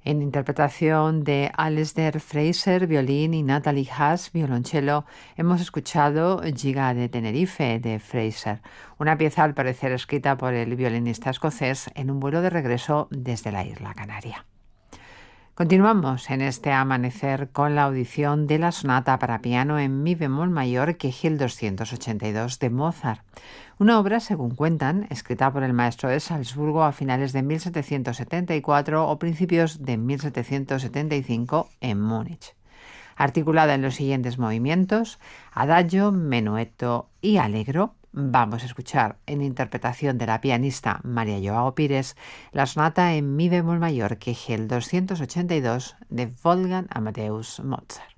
En interpretación de Alasdair Fraser, violín, y Natalie Haas, violonchelo, hemos escuchado Giga de Tenerife, de Fraser, una pieza al parecer escrita por el violinista escocés en un vuelo de regreso desde la isla Canaria. Continuamos en este amanecer con la audición de la sonata para piano en mi bemol mayor Kegel 282 de Mozart, una obra, según cuentan, escrita por el maestro de Salzburgo a finales de 1774 o principios de 1775 en Múnich. Articulada en los siguientes movimientos: adagio, menueto y allegro. Vamos a escuchar en interpretación de la pianista María Joao Pires la sonata en mi bemol mayor Kegel 282 de Wolfgang Amadeus Mozart.